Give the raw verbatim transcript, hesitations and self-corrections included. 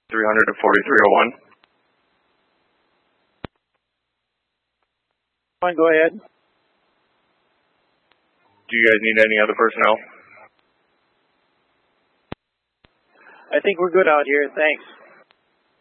three hundred to forty-three oh one. Fine, go ahead. Do you guys need any other personnel? I think we're good out here, thanks.